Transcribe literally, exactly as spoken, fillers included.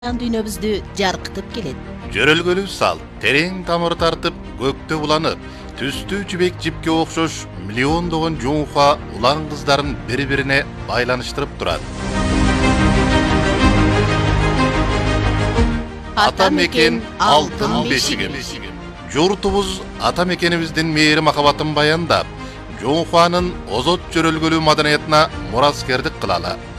Дүйнөбүздү жаркытып келет. Жөрөлгөлүү сал терең тамыр тартып, көктө буланып, түстүү жибек жипке окшош миллиондогон жуңха улан кыздарын бири-бирине байланыштырып турат. Ата мекен алтын бешиги. Журтубуз ата мекенибиздин мээри махабатын баяндап, жуңханын озот жөрөлгөлүү маданиятына мураскердик кылалы.